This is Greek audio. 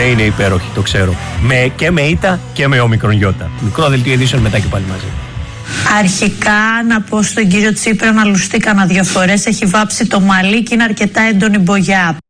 είναι υπέροχη, το ξέρω. Και με ήττα και με όμικρον γιώτα. Μικρό δελτίο ειδήσεων, μετά και πάλι μαζί. Αρχικά να πω στον κύριο Τσίπρα να λουστεί κανένα 2 φορές. Έχει βάψει το μαλλί και είναι αρκετά έντονη μπογιά.